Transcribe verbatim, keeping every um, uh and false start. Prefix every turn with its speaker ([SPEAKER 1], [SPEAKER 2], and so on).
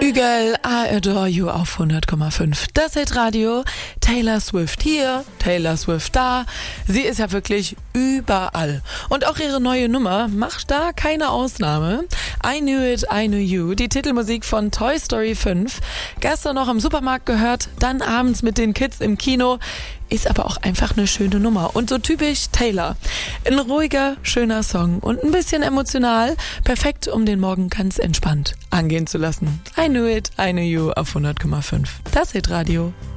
[SPEAKER 1] Ügel, I Adore You auf hundert Komma fünf. Das Hitradio. Taylor Swift hier, Taylor Swift da. Sie ist ja wirklich überall. Und auch ihre neue Nummer macht da keine Ausnahme. I Knew It, I Knew You, die Titelmusik von Toy Story fünf. Gestern noch im Supermarkt gehört, dann abends mit den Kids im Kino. Ist aber auch einfach eine schöne Nummer und so typisch Taylor. Ein ruhiger, schöner Song und ein bisschen emotional. Perfekt, um den Morgen ganz entspannt angehen zu lassen. I Knew It, I Knew You auf hundert Komma fünf. Das Hitradio.